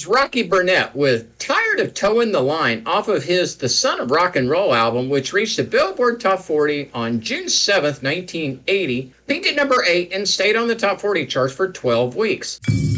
It's Rocky Burnett with Tired of Towing the Line off of his The Son of Rock and Roll album, which reached the Billboard Top 40 on June 7th, 1980, peaked at number 8, and stayed on the Top 40 charts for 12 weeks.